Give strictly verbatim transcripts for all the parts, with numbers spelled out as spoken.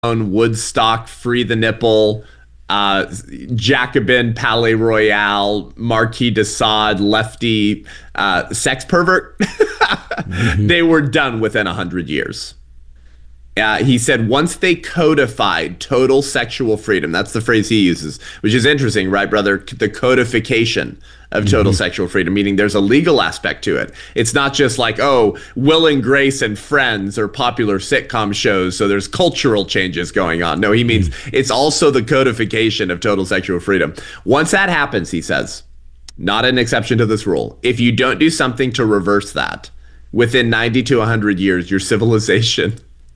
Woodstock, Free the Nipple, uh, Jacobin, Palais Royale, Marquis de Sade, Lefty, uh, Sex Pervert. Mm-hmm. They were done within one hundred years. Uh, he said once they codified total sexual freedom, that's the phrase he uses, which is interesting, right, brother? The codification of total mm-hmm. sexual freedom, meaning there's a legal aspect to it. It's not just like, oh, Will and Grace and Friends or popular sitcom shows, so there's cultural changes going on. No, he means mm-hmm. it's also the codification of total sexual freedom. Once that happens, he says, not an exception to this rule. If you don't do something to reverse that, within ninety to one hundred years, your civilization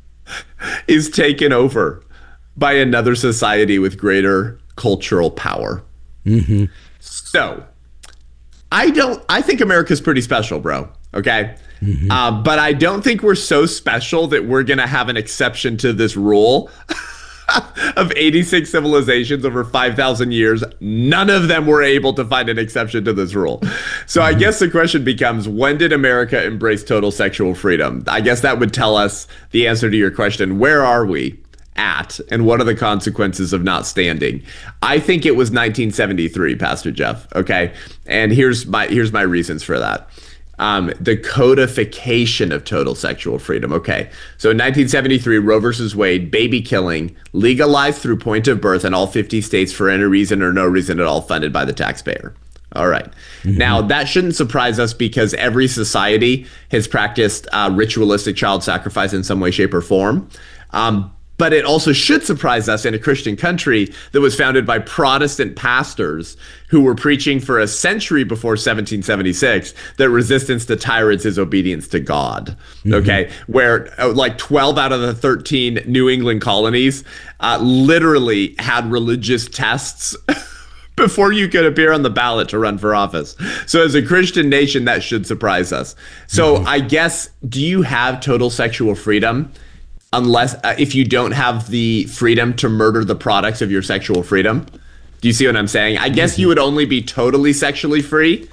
is taken over by another society with greater cultural power. Mm-hmm. So I don't, I think America's pretty special, bro. Okay. Mm-hmm. Uh, but I don't think we're so special that we're going to have an exception to this rule of eighty-six civilizations over five thousand years. None of them were able to find an exception to this rule. So mm-hmm. I guess the question becomes, when did America embrace total sexual freedom? I guess that would tell us the answer to your question. Where are we at, and what are the consequences of not standing? I think it was nineteen seventy-three, Pastor Jeff. Okay. And here's my, here's my reasons for that. Um, the codification of total sexual freedom. Okay. So in nineteen seventy-three, Roe versus Wade, baby killing legalized through point of birth in all fifty states for any reason or no reason at all, funded by the taxpayer. All right. Mm-hmm. Now, that shouldn't surprise us because every society has practiced uh, ritualistic child sacrifice in some way, shape, or form. Um, But it also should surprise us in a Christian country that was founded by Protestant pastors who were preaching for a century before seventeen seventy-six that resistance to tyrants is obedience to God. Mm-hmm. Okay, where uh, like twelve out of the thirteen New England colonies uh, literally had religious tests before you could appear on the ballot to run for office. So as a Christian nation, that should surprise us. So mm-hmm. I guess, do you have total sexual freedom? Unless uh, if you don't have the freedom to murder the products of your sexual freedom. Do you see what I'm saying? I guess you would only be totally sexually free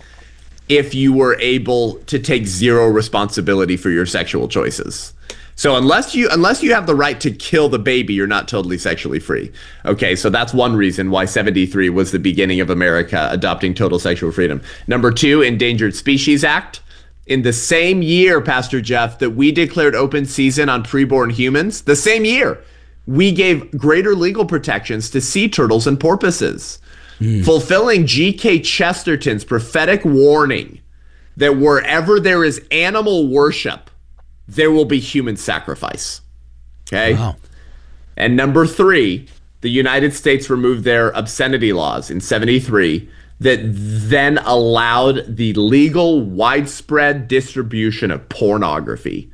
if you were able to take zero responsibility for your sexual choices. So unless you unless you have the right to kill the baby, you're not totally sexually free. Okay, so that's one reason why seventy-three was the beginning of America adopting total sexual freedom. Number two, Endangered Species Act. In the same year, Pastor Jeff, that we declared open season on preborn humans, the same year, we gave greater legal protections to sea turtles and porpoises, mm. fulfilling G K Chesterton's prophetic warning that wherever there is animal worship, there will be human sacrifice. Okay? Wow. And number three, the United States removed their obscenity laws in seventy-three that then allowed the legal widespread distribution of pornography,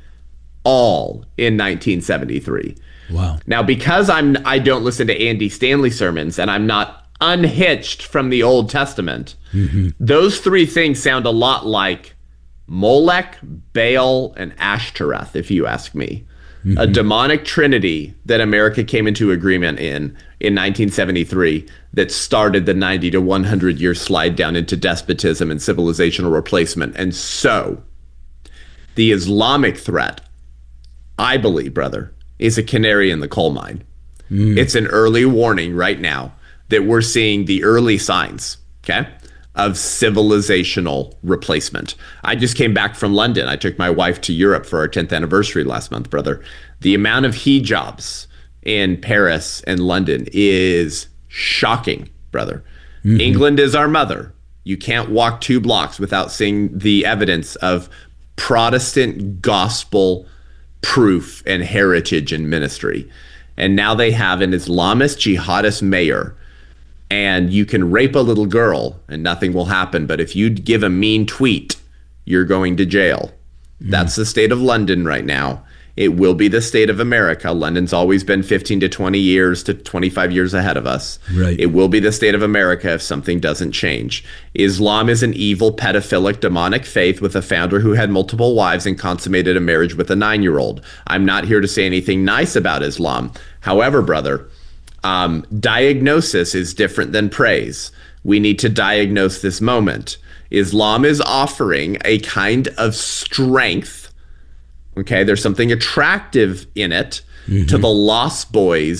all in nineteen seventy-three. Wow. Now, because I'm I don't listen to Andy Stanley sermons and I'm not unhitched from the Old Testament, mm-hmm. those three things sound a lot like Molech, Baal, and Ashtoreth, if you ask me. Mm-hmm. A demonic trinity that America came into agreement in in nineteen seventy-three that started the ninety to one hundred year slide down into despotism and civilizational replacement. And so the Islamic threat, I believe, brother, is a canary in the coal mine. Mm. It's an early warning right now that we're seeing the early signs, okay, of civilizational replacement. I just came back from London. I took my wife to Europe for our tenth anniversary last month, brother. The amount of hijabs in Paris and London is shocking, brother. Mm-hmm. England is our mother. You can't walk two blocks without seeing the evidence of Protestant gospel proof and heritage and ministry. And now they have an Islamist jihadist mayor, and you can rape a little girl and nothing will happen. But if you give a mean tweet, you're going to jail. Mm. That's the state of London right now. It will be the state of America. London's always been fifteen to twenty years to twenty-five years ahead of us. Right. It will be the state of America if something doesn't change. Islam is an evil, pedophilic, demonic faith with a founder who had multiple wives and consummated a marriage with a nine-year-old. I'm not here to say anything nice about Islam. However, brother, um, diagnosis is different than praise. We need to diagnose this moment. Islam is offering a kind of strength. Okay, there's something attractive in it to the Lost Boys